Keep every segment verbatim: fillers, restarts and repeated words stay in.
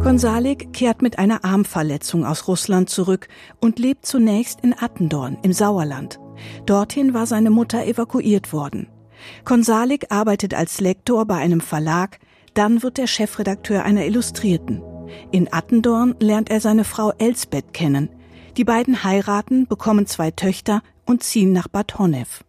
Konsalik kehrt mit einer Armverletzung aus Russland zurück und lebt zunächst in Attendorn im Sauerland. Dorthin war seine Mutter evakuiert worden. Konsalik arbeitet als Lektor bei einem Verlag, dann wird er Chefredakteur einer Illustrierten. In Attendorn lernt er seine Frau Elsbeth kennen. Die beiden heiraten, bekommen zwei Töchter und ziehen nach Bad Honnef.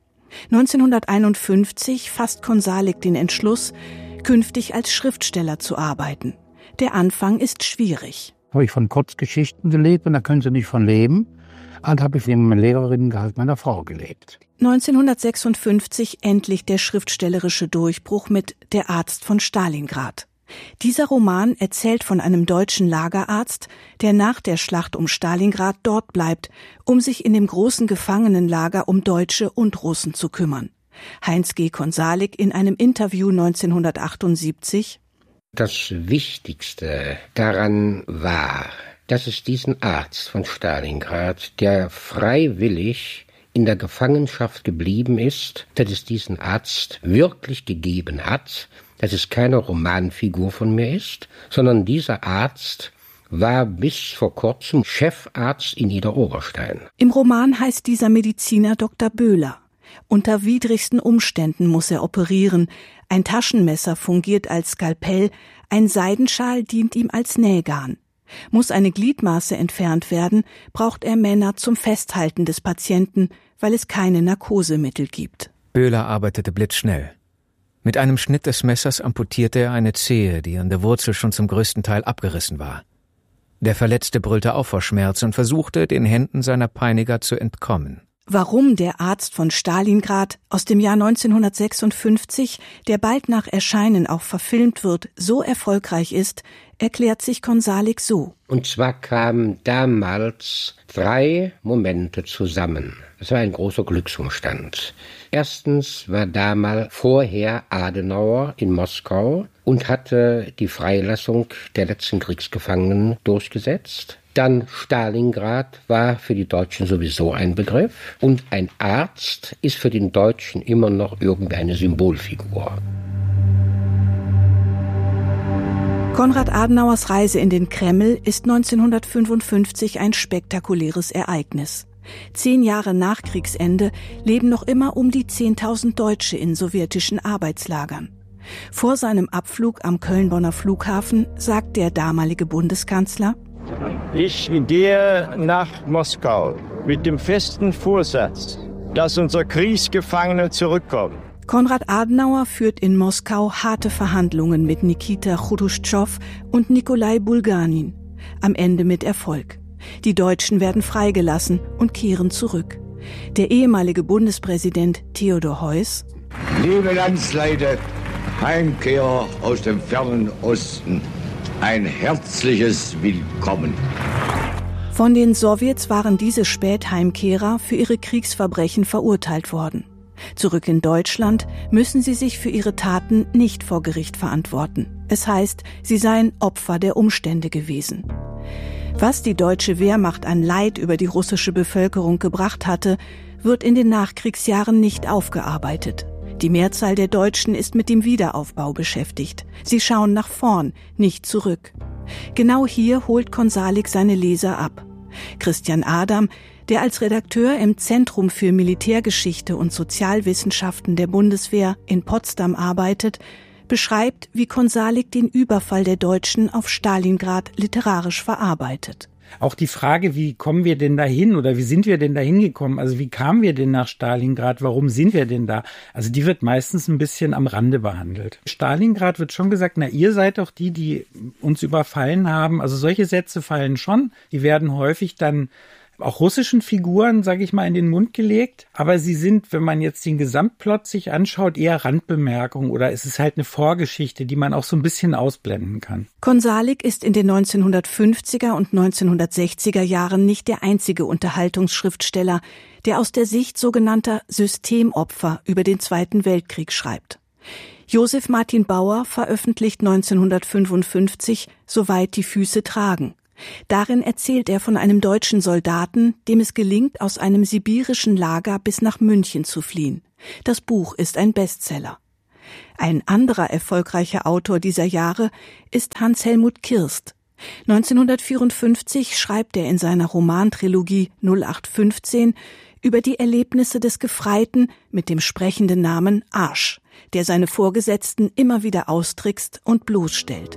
neunzehnhunderteinundfünfzig fasst Konsalik den Entschluss, künftig als Schriftsteller zu arbeiten. Der Anfang ist schwierig. Habe ich von Kurzgeschichten gelebt und da können Sie nicht von leben. Und habe ich neben dem Lehrerinnengehalt meiner Frau gelebt. neunzehnhundertsechsundfünfzig endlich der schriftstellerische Durchbruch mit Der Arzt von Stalingrad. Dieser Roman erzählt von einem deutschen Lagerarzt, der nach der Schlacht um Stalingrad dort bleibt, um sich in dem großen Gefangenenlager um Deutsche und Russen zu kümmern. Heinz G. Konsalik in einem Interview neunzehnhundertachtundsiebzig: Das Wichtigste daran war, dass es diesen Arzt von Stalingrad, der freiwillig in der Gefangenschaft geblieben ist, dass es diesen Arzt wirklich gegeben hat, dass es keine Romanfigur von mir ist, sondern dieser Arzt war bis vor kurzem Chefarzt in Niederoberstein. Im Roman heißt dieser Mediziner Doktor Böhler. Unter widrigsten Umständen muss er operieren. Ein Taschenmesser fungiert als Skalpell, ein Seidenschal dient ihm als Nähgarn. Muss eine Gliedmaße entfernt werden, braucht er Männer zum Festhalten des Patienten, weil es keine Narkosemittel gibt. Böhler arbeitete blitzschnell. Mit einem Schnitt des Messers amputierte er eine Zehe, die an der Wurzel schon zum größten Teil abgerissen war. Der Verletzte brüllte auf vor Schmerz und versuchte, den Händen seiner Peiniger zu entkommen. Warum der Arzt von Stalingrad aus dem Jahr neunzehnhundertsechsundfünfzig, der bald nach Erscheinen auch verfilmt wird, so erfolgreich ist, erklärt sich Konsalik so. Und zwar kamen damals drei Momente zusammen. Das war ein großer Glücksumstand. Erstens war damals vorher Adenauer in Moskau und hatte die Freilassung der letzten Kriegsgefangenen durchgesetzt. Dann Stalingrad war für die Deutschen sowieso ein Begriff. Und ein Arzt ist für den Deutschen immer noch irgendwie eine Symbolfigur. Konrad Adenauers Reise in den Kreml ist neunzehnhundertfünfundfünfzig ein spektakuläres Ereignis. Zehn Jahre nach Kriegsende leben noch immer um die zehntausend Deutsche in sowjetischen Arbeitslagern. Vor seinem Abflug am Köln-Bonner Flughafen sagt der damalige Bundeskanzler: Ich gehe nach Moskau mit dem festen Vorsatz, dass unsere Kriegsgefangenen zurückkommen. Konrad Adenauer führt in Moskau harte Verhandlungen mit Nikita Chruschtschow und Nikolai Bulganin. Am Ende mit Erfolg. Die Deutschen werden freigelassen und kehren zurück. Der ehemalige Bundespräsident Theodor Heuss: Liebe Landsleute, Heimkehrer aus dem fernen Osten, ein herzliches Willkommen. Von den Sowjets waren diese Spätheimkehrer für ihre Kriegsverbrechen verurteilt worden. Zurück in Deutschland müssen sie sich für ihre Taten nicht vor Gericht verantworten. Es heißt, sie seien Opfer der Umstände gewesen. Was die deutsche Wehrmacht an Leid über die russische Bevölkerung gebracht hatte, wird in den Nachkriegsjahren nicht aufgearbeitet. Die Mehrzahl der Deutschen ist mit dem Wiederaufbau beschäftigt. Sie schauen nach vorn, nicht zurück. Genau hier holt Konsalik seine Leser ab. Christian Adam, der als Redakteur im Zentrum für Militärgeschichte und Sozialwissenschaften der Bundeswehr in Potsdam arbeitet, beschreibt, wie Konsalik den Überfall der Deutschen auf Stalingrad literarisch verarbeitet. Auch die Frage, wie kommen wir denn dahin oder wie sind wir denn dahin gekommen? Also wie kamen wir denn nach Stalingrad? Warum sind wir denn da? Also die wird meistens ein bisschen am Rande behandelt. Stalingrad wird schon gesagt, na, ihr seid doch die, die uns überfallen haben. Also solche Sätze fallen schon. Die werden häufig dann auch russischen Figuren, sage ich mal, in den Mund gelegt. Aber sie sind, wenn man jetzt den Gesamtplot sich anschaut, eher Randbemerkungen oder es ist halt eine Vorgeschichte, die man auch so ein bisschen ausblenden kann. Konsalik ist in den neunzehnhundertfünfziger und neunzehnhundertsechziger Jahren nicht der einzige Unterhaltungsschriftsteller, der aus der Sicht sogenannter Systemopfer über den Zweiten Weltkrieg schreibt. Josef Martin Bauer veröffentlicht neunzehnhundertfünfundfünfzig »Soweit die Füße tragen«. Darin erzählt er von einem deutschen Soldaten, dem es gelingt, aus einem sibirischen Lager bis nach München zu fliehen. Das Buch ist ein Bestseller. Ein anderer erfolgreicher Autor dieser Jahre ist Hans-Helmut Kirst. neunzehnhundertvierundfünfzig schreibt er in seiner Romantrilogie null acht fünfzehn über die Erlebnisse des Gefreiten mit dem sprechenden Namen Arsch, der seine Vorgesetzten immer wieder austrickst und bloßstellt.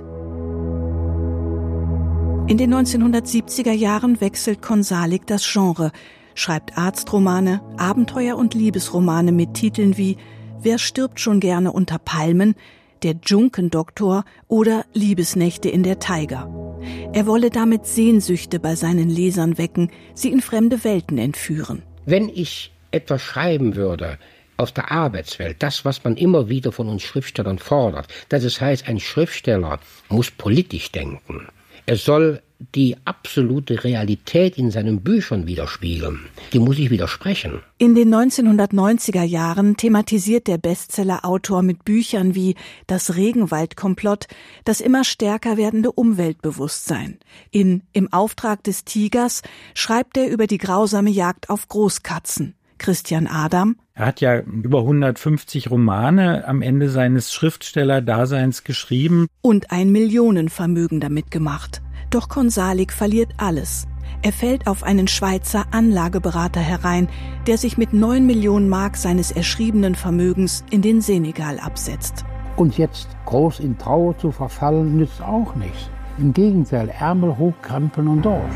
In den neunzehnhundertsiebziger Jahren wechselt Konsálik das Genre, schreibt Arztromane, Abenteuer- und Liebesromane mit Titeln wie »Wer stirbt schon gerne unter Palmen?«, »Der Dschunkendoktor« oder »Liebesnächte in der Taiga«. Er wolle damit Sehnsüchte bei seinen Lesern wecken, sie in fremde Welten entführen. Wenn ich etwas schreiben würde aus der Arbeitswelt, das, was man immer wieder von uns Schriftstellern fordert, dass es heißt, ein Schriftsteller muss politisch denken. Er soll die absolute Realität in seinen Büchern widerspiegeln. Die muss ich widersprechen. In den neunzehnhundertneunziger Jahren thematisiert der Bestsellerautor mit Büchern wie »Das Regenwaldkomplott« das immer stärker werdende Umweltbewusstsein. In »Im Auftrag des Tigers« schreibt er über die grausame Jagd auf Großkatzen. Christian Adam: Er hat ja über hundertfünfzig Romane am Ende seines Schriftstellerdaseins geschrieben. Und ein Millionenvermögen damit gemacht. Doch Konsálik verliert alles. Er fällt auf einen Schweizer Anlageberater herein, der sich mit neun Millionen Mark seines erschriebenen Vermögens in den Senegal absetzt. Und jetzt groß in Trauer zu verfallen, nützt auch nichts. Im Gegenteil, Ärmel hochkrempeln und durch.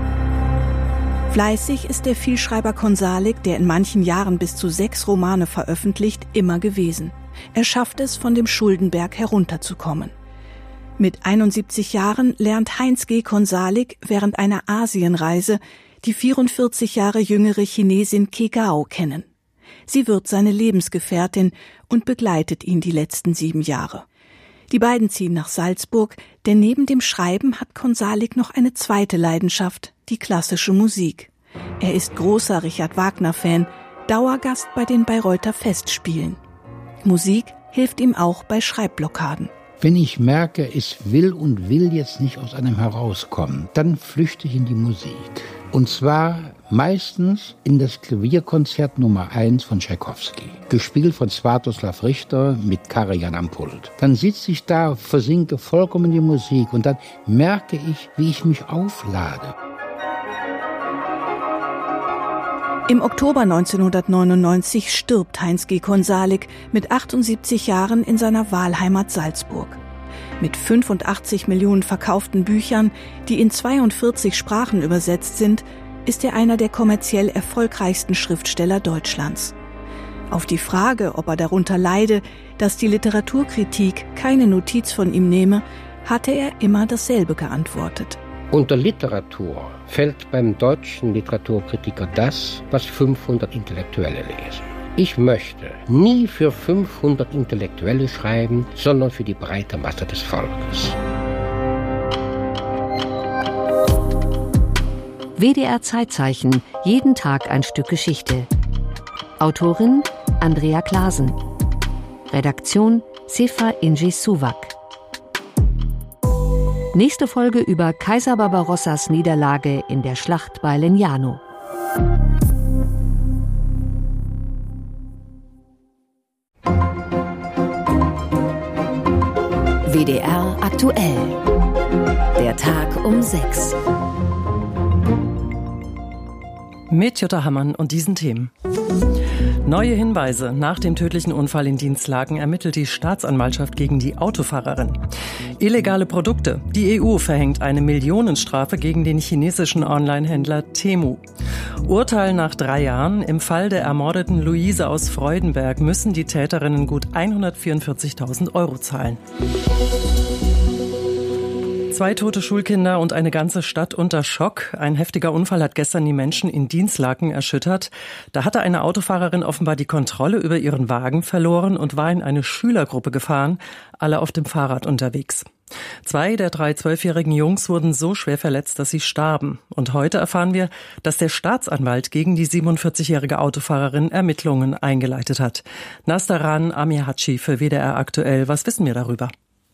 Fleißig ist der Vielschreiber Konsálik, der in manchen Jahren bis zu sechs Romane veröffentlicht, immer gewesen. Er schafft es, von dem Schuldenberg herunterzukommen. Mit einundsiebzig Jahren lernt Heinz G. Konsálik während einer Asienreise die vierundvierzig Jahre jüngere Chinesin Ke Gao kennen. Sie wird seine Lebensgefährtin und begleitet ihn die letzten sieben Jahre. Die beiden ziehen nach Salzburg, denn neben dem Schreiben hat Konsálik noch eine zweite Leidenschaft, die klassische Musik. Er ist großer Richard Wagner-Fan, Dauergast bei den Bayreuther Festspielen. Musik hilft ihm auch bei Schreibblockaden. Wenn ich merke, es will und will jetzt nicht aus einem herauskommen, dann flüchte ich in die Musik. Und zwar meistens in das Klavierkonzert Nummer eins von Tschaikowski, gespielt von Swiatoslav Richter mit Karajan am Pult. Dann sitze ich da, versinke vollkommen in die Musik und dann merke ich, wie ich mich auflade. Im Oktober neunzehnhundertneunundneunzig stirbt Heinz G. Konsálik mit achtundsiebzig Jahren in seiner Wahlheimat Salzburg. Mit fünfundachtzig Millionen verkauften Büchern, die in zweiundvierzig Sprachen übersetzt sind, ist er einer der kommerziell erfolgreichsten Schriftsteller Deutschlands. Auf die Frage, ob er darunter leide, dass die Literaturkritik keine Notiz von ihm nehme, hatte er immer dasselbe geantwortet. Unter Literatur fällt beim deutschen Literaturkritiker das, was fünfhundert Intellektuelle lesen. Ich möchte nie für fünfhundert Intellektuelle schreiben, sondern für die breite Masse des Volkes. W D R Zeitzeichen, jeden Tag ein Stück Geschichte. Autorin Andrea Clasen. Redaktion Sefa Inji Suwak. Nächste Folge über Kaiser Barbarossas Niederlage in der Schlacht bei Legnano. W D R aktuell. Der Tag um sechs. Mit Jutta Hammann und diesen Themen. Neue Hinweise. Nach dem tödlichen Unfall in Dinslaken ermittelt die Staatsanwaltschaft gegen die Autofahrerin. Illegale Produkte. Die E U verhängt eine Millionenstrafe gegen den chinesischen Onlinehändler Temu. Urteil nach drei Jahren. Im Fall der ermordeten Luise aus Freudenberg müssen die Täterinnen gut hundertvierundvierzigtausend Euro zahlen. Zwei tote Schulkinder und eine ganze Stadt unter Schock. Ein heftiger Unfall hat gestern die Menschen in Dinslaken erschüttert. Da hatte eine Autofahrerin offenbar die Kontrolle über ihren Wagen verloren und war in eine Schülergruppe gefahren, alle auf dem Fahrrad unterwegs. Zwei der drei zwölfjährigen Jungs wurden so schwer verletzt, dass sie starben. Und heute erfahren wir, dass der Staatsanwalt gegen die siebenundvierzigjährige Autofahrerin Ermittlungen eingeleitet hat. Nastaran Amihaci für W D R aktuell. Was wissen wir darüber?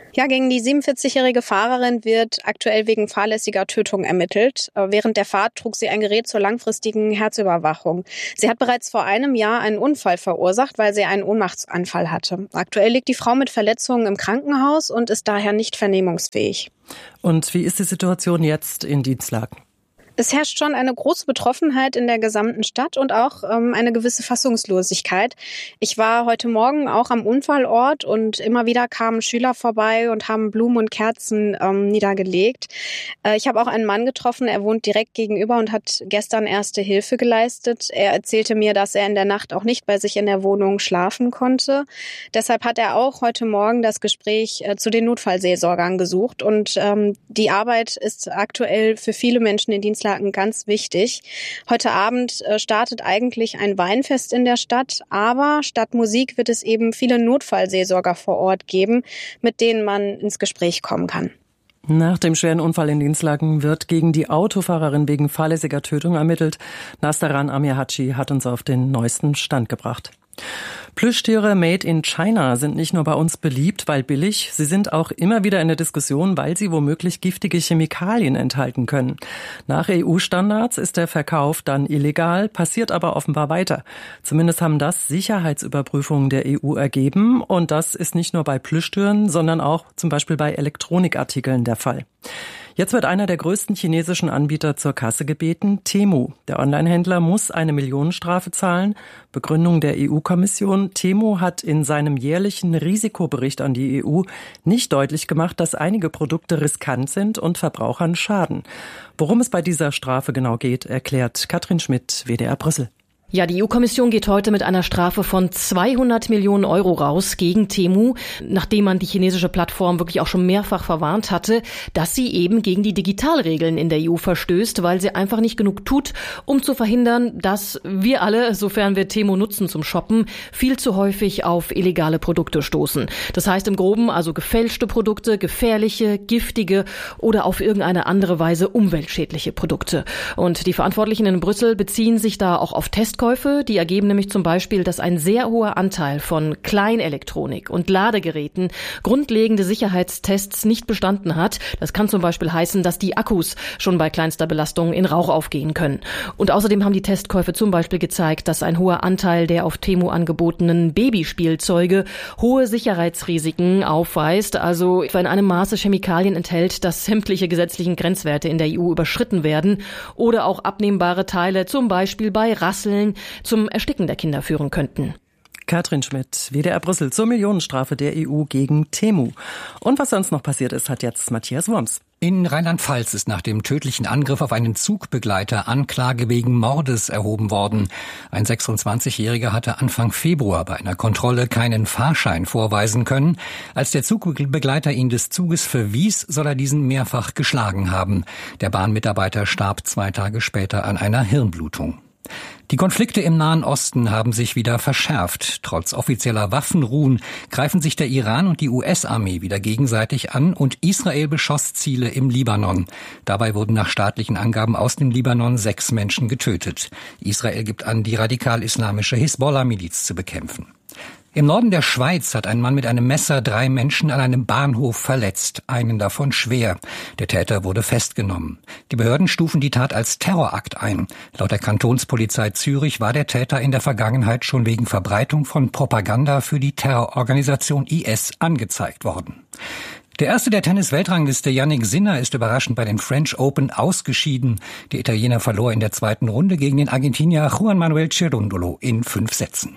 Ja, gegen die siebenundvierzigjährige Fahrerin wird aktuell wegen fahrlässiger Tötung ermittelt. Während der Fahrt trug sie ein Gerät zur langfristigen Herzüberwachung. Sie hat bereits vor einem Jahr einen Unfall verursacht, weil sie einen Ohnmachtsanfall hatte. Aktuell liegt die Frau mit Verletzungen im Krankenhaus und ist daher nicht vernehmungsfähig. Und wie ist die Situation jetzt in Dinslaken? Es herrscht schon eine große Betroffenheit in der gesamten Stadt und auch ähm, eine gewisse Fassungslosigkeit. Ich war heute Morgen auch am Unfallort und immer wieder kamen Schüler vorbei und haben Blumen und Kerzen ähm, niedergelegt. Äh, ich habe auch einen Mann getroffen, er wohnt direkt gegenüber und hat gestern erste Hilfe geleistet. Er erzählte mir, dass er in der Nacht auch nicht bei sich in der Wohnung schlafen konnte. Deshalb hat er auch heute Morgen das Gespräch äh, zu den Notfallseelsorgern gesucht. Und ähm, die Arbeit ist aktuell für viele Menschen in Dinslaken ganz wichtig. Heute Abend startet eigentlich ein Weinfest in der Stadt, aber statt Musik wird es eben viele Notfallseelsorger vor Ort geben, mit denen man ins Gespräch kommen kann. Nach dem schweren Unfall in Dinslaken wird gegen die Autofahrerin wegen fahrlässiger Tötung ermittelt. Nastaran Amirhaci hat uns auf den neuesten Stand gebracht. Plüschtiere made in China sind nicht nur bei uns beliebt, weil billig, sie sind auch immer wieder in der Diskussion, weil sie womöglich giftige Chemikalien enthalten können. Nach E U-Standards ist der Verkauf dann illegal, passiert aber offenbar weiter. Zumindest haben das Sicherheitsüberprüfungen der E U ergeben und das ist nicht nur bei Plüschtieren, sondern auch zum Beispiel bei Elektronikartikeln der Fall. Jetzt wird einer der größten chinesischen Anbieter zur Kasse gebeten, Temu. Der Onlinehändler muss eine Millionenstrafe zahlen. Begründung der E U-Kommission: Temu hat in seinem jährlichen Risikobericht an die E U nicht deutlich gemacht, dass einige Produkte riskant sind und Verbrauchern schaden. Worum es bei dieser Strafe genau geht, erklärt Katrin Schmidt, W D R Brüssel. Ja, die E U-Kommission geht heute mit einer Strafe von zweihundert Millionen Euro raus gegen Temu, nachdem man die chinesische Plattform wirklich auch schon mehrfach verwarnt hatte, dass sie eben gegen die Digitalregeln in der E U verstößt, weil sie einfach nicht genug tut, um zu verhindern, dass wir alle, sofern wir Temu nutzen zum Shoppen, viel zu häufig auf illegale Produkte stoßen. Das heißt im Groben also gefälschte Produkte, gefährliche, giftige oder auf irgendeine andere Weise umweltschädliche Produkte. Und die Verantwortlichen in Brüssel beziehen sich da auch auf Testkäufe. Die ergeben nämlich zum Beispiel, dass ein sehr hoher Anteil von Kleinelektronik und Ladegeräten grundlegende Sicherheitstests nicht bestanden hat. Das kann zum Beispiel heißen, dass die Akkus schon bei kleinster Belastung in Rauch aufgehen können. Und außerdem haben die Testkäufe zum Beispiel gezeigt, dass ein hoher Anteil der auf Temu angebotenen Babyspielzeuge hohe Sicherheitsrisiken aufweist. Also etwa in einem Maße Chemikalien enthält, dass sämtliche gesetzlichen Grenzwerte in der E U überschritten werden oder auch abnehmbare Teile zum Beispiel bei Rasseln zum Ersticken der Kinder führen könnten. Katrin Schmidt, W D R Brüssel zur Millionenstrafe der E U gegen Temu. Und was sonst noch passiert ist, hat jetzt Matthias Wurms. In Rheinland-Pfalz ist nach dem tödlichen Angriff auf einen Zugbegleiter Anklage wegen Mordes erhoben worden. Ein sechsundzwanzigjähriger hatte Anfang Februar bei einer Kontrolle keinen Fahrschein vorweisen können. Als der Zugbegleiter ihn des Zuges verwies, soll er diesen mehrfach geschlagen haben. Der Bahnmitarbeiter starb zwei Tage später an einer Hirnblutung. Die Konflikte im Nahen Osten haben sich wieder verschärft. Trotz offizieller Waffenruhen greifen sich der Iran und die U S-Armee wieder gegenseitig an und Israel beschoss Ziele im Libanon. Dabei wurden nach staatlichen Angaben aus dem Libanon sechs Menschen getötet. Israel gibt an, die radikal-islamische Hisbollah-Miliz zu bekämpfen. Im Norden der Schweiz hat ein Mann mit einem Messer drei Menschen an einem Bahnhof verletzt, einen davon schwer. Der Täter wurde festgenommen. Die Behörden stufen die Tat als Terrorakt ein. Laut der Kantonspolizei Zürich war der Täter in der Vergangenheit schon wegen Verbreitung von Propaganda für die Terrororganisation I S angezeigt worden. Der erste der Tennis-Weltrangliste, Jannik Sinner, ist überraschend bei den French Open ausgeschieden. Der Italiener verlor in der zweiten Runde gegen den Argentinier Juan Manuel Cerundolo in fünf Sätzen.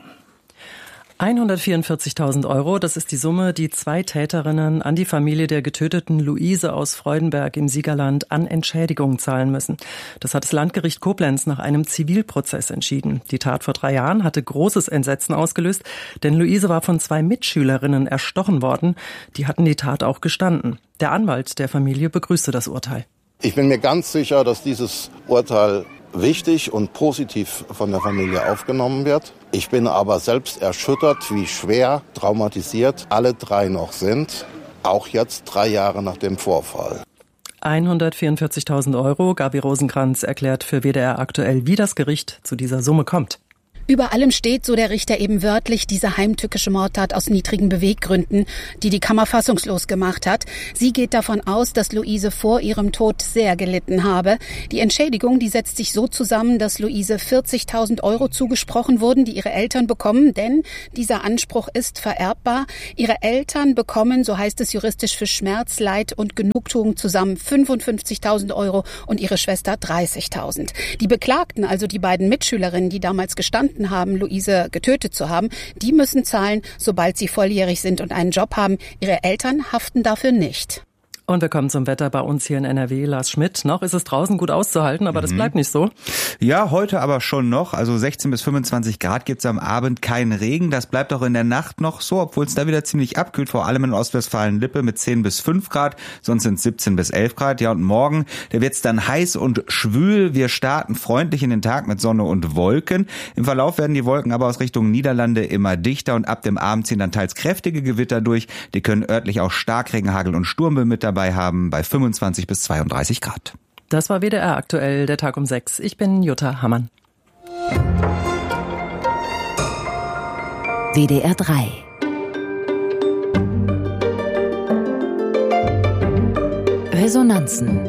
hundertvierundvierzigtausend Euro, das ist die Summe, die zwei Täterinnen an die Familie der getöteten Luise aus Freudenberg im Siegerland an Entschädigung zahlen müssen. Das hat das Landgericht Koblenz nach einem Zivilprozess entschieden. Die Tat vor drei Jahren hatte großes Entsetzen ausgelöst, denn Luise war von zwei Mitschülerinnen erstochen worden. Die hatten die Tat auch gestanden. Der Anwalt der Familie begrüßte das Urteil. Ich bin mir ganz sicher, dass dieses Urteil wichtig und positiv von der Familie aufgenommen wird. Ich bin aber selbst erschüttert, wie schwer traumatisiert alle drei noch sind, auch jetzt drei Jahre nach dem Vorfall. hundertvierundvierzigtausend Euro. Gabi Rosenkranz erklärt für W D R aktuell, wie das Gericht zu dieser Summe kommt. Über allem steht, so der Richter eben wörtlich, diese heimtückische Mordtat aus niedrigen Beweggründen, die die Kammer fassungslos gemacht hat. Sie geht davon aus, dass Luise vor ihrem Tod sehr gelitten habe. Die Entschädigung, die setzt sich so zusammen, dass Luise vierzigtausend Euro zugesprochen wurden, die ihre Eltern bekommen, denn dieser Anspruch ist vererbbar. Ihre Eltern bekommen, so heißt es juristisch, für Schmerz, Leid und Genugtuung zusammen fünfundfünfzigtausend Euro und ihre Schwester dreißigtausend. Die Beklagten, also die beiden Mitschülerinnen, die damals gestanden haben, Luise getötet zu haben, die müssen zahlen, sobald sie volljährig sind und einen Job haben. Ihre Eltern haften dafür nicht. Und wir kommen zum Wetter bei uns hier in N R W. Lars Schmidt, noch ist es draußen gut auszuhalten, aber mhm. das bleibt nicht so. Ja, heute aber schon noch. Also sechzehn bis fünfundzwanzig Grad gibt's am Abend, keinen Regen. Das bleibt auch in der Nacht noch so, obwohl es da wieder ziemlich abkühlt, vor allem in Ostwestfalen-Lippe mit zehn bis fünf Grad. Sonst sind es siebzehn bis elf Grad. Ja, und morgen, da wird's dann heiß und schwül. Wir starten freundlich in den Tag mit Sonne und Wolken. Im Verlauf werden die Wolken aber aus Richtung Niederlande immer dichter und ab dem Abend ziehen dann teils kräftige Gewitter durch. Die können örtlich auch Starkregen, Hagel und Sturmwind mit dabei haben bei fünfundzwanzig bis zweiunddreißig Grad. Das war W D R aktuell, der Tag um sechs. Ich bin Jutta Hammann. W D R drei. Resonanzen.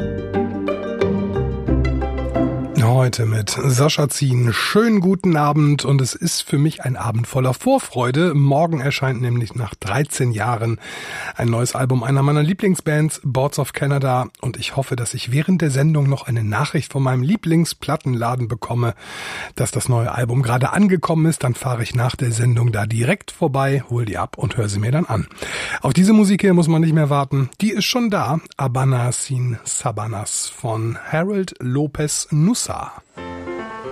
Heute mit Sascha Zien. Schönen guten Abend und es ist für mich ein Abend voller Vorfreude. Morgen erscheint nämlich nach dreizehn Jahren ein neues Album einer meiner Lieblingsbands, Boards of Canada, und ich hoffe, dass ich während der Sendung noch eine Nachricht von meinem Lieblingsplattenladen bekomme, dass das neue Album gerade angekommen ist. Dann fahre ich nach der Sendung da direkt vorbei, hol die ab und höre sie mir dann an. Auf diese Musik hier muss man nicht mehr warten. Die ist schon da. Habana sin Sabanas von Harold Lopez Nussa.